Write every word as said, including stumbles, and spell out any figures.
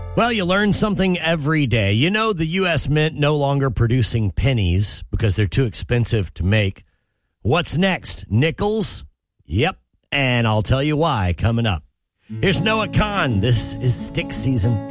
Well, you learn something every day. You know, the U S Mint no longer producing pennies because they're too expensive to make. What's next? Nickels? Yep. And I'll tell you why coming up. Here's Noah Kahn. This is Stick Season.